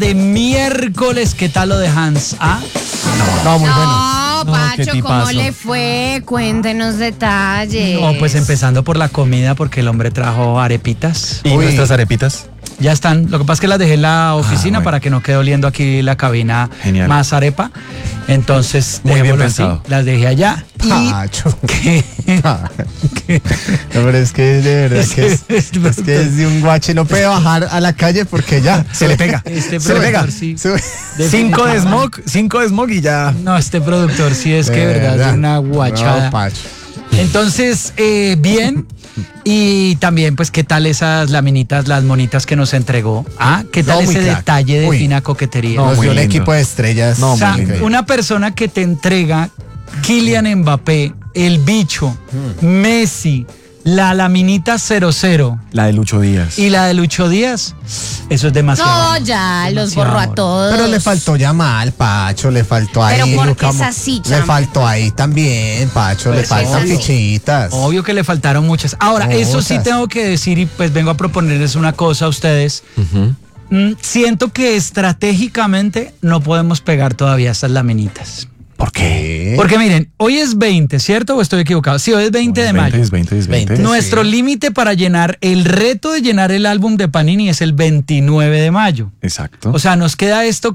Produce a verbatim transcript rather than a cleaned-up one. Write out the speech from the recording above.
de miércoles. ¿Qué tal lo de Hans? ¿Ah? No, muy bueno. No, No, qué Pacho, tipazo. ¿cómo le fue? Cuéntenos detalles. No, pues empezando por la comida, porque el hombre trajo arepitas. ¿Y Uy. nuestras arepitas? Ya están. Lo que pasa es que las dejé en la oficina bueno. para que no quede oliendo aquí la cabina Genial. más arepa. Entonces, Muy bien dejémoslo así. pensado. Las dejé allá. Pacho. Y que, que- No, pero es que de verdad que es, Este es que es de un guache, no puede bajar a la calle porque ya Se le pega. este Se le pega. productor sí. Sube. Cinco de smog, cinco de smog y ya. No, este productor sí es que de verdad es una guachada. No, Pacho. Entonces, eh, bien. Y también, pues, ¿qué tal esas laminitas, las monitas que nos entregó? Ah, ¿qué tal No, muy ese crack. detalle de Uy. fina coquetería? No, Nos muy dio un lindo. equipo de estrellas. No, O sea, muy lindo. una persona que te entrega Kylian Mbappé, el bicho, Hmm. Messi, la laminita cero cero La de Lucho Díaz. y la de Lucho Díaz, eso es demasiado. No, ya, los Demasiado. borró a todos. Pero le faltó ya mal, Pacho, le faltó ahí. Pero porque Lucamo. es así, Le chamo. faltó ahí también, Pacho, Pues le faltan sí. fichitas. Obvio que le faltaron muchas. Ahora, eso sí Muchas. tengo que decir y pues vengo a proponerles una cosa a ustedes. Mm, siento que estratégicamente no podemos pegar todavía estas laminitas. ¿Por qué? Porque miren, hoy es veinte, ¿cierto? ¿O estoy equivocado? Sí, hoy es veinte de Es mayo. veinte, es veinte, es veinte. veinte. Nuestro Sí. límite para llenar, el reto de llenar el álbum de Panini es el veintinueve de mayo. Exacto. O sea, nos queda esto